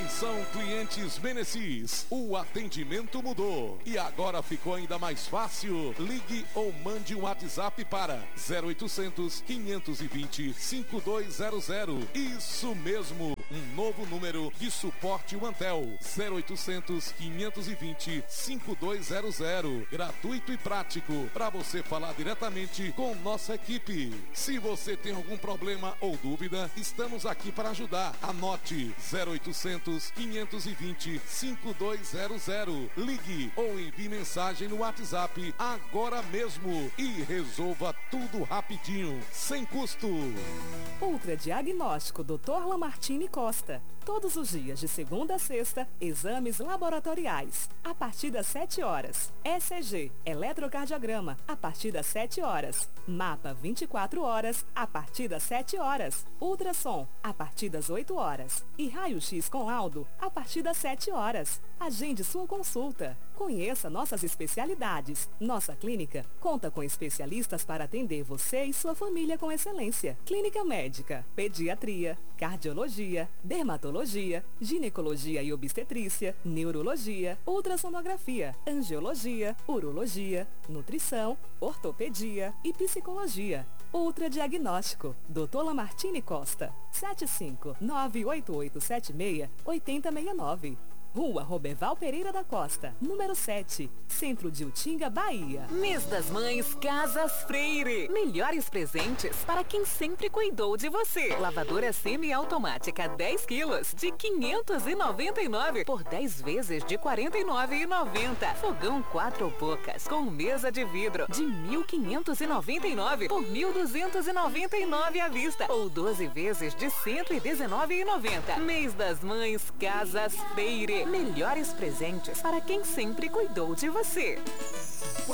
Atenção, clientes Menecis, o atendimento mudou e agora ficou ainda mais fácil. Ligue ou mande um WhatsApp para 0800 520 5200. Isso mesmo, um novo número de suporte Antel, 0800 520 5200. Gratuito e prático para você falar diretamente com nossa equipe. Se você tem algum problema ou dúvida, estamos aqui para ajudar. Anote 0800 520 5200. Ligue ou envie mensagem no WhatsApp agora mesmo e resolva tudo rapidinho, sem custo. Ultradiagnóstico Dr. Lamartine Costa. Todos os dias de segunda a sexta, exames laboratoriais. A partir das 7 horas. ECG, eletrocardiograma, a partir das 7 horas. Mapa 24 horas, a partir das 7 horas. Ultrassom, a partir das 8 horas. E raio-x com laudo, a partir das 7 horas. Agende sua consulta. Conheça nossas especialidades. Nossa clínica conta com especialistas para atender você e sua família com excelência. Clínica médica, pediatria, cardiologia, dermatologia, ginecologia e obstetrícia, neurologia, ultrassonografia, angiologia, urologia, nutrição, ortopedia e psicologia. Ultradiagnóstico, Dr. Lamartine Costa, 7598876-8069. Rua Roberval Pereira da Costa, número 7, Centro de Utinga, Bahia. Mês das Mães Casas Freire. Melhores presentes para quem sempre cuidou de você. Lavadora semiautomática 10 quilos de 599 por 10 vezes de 49,90. Fogão 4 bocas com mesa de vidro de 1.599 por 1.299 à vista ou 12 vezes de 119,90. Mês das Mães Casas Freire. Melhores presentes para quem sempre cuidou de você.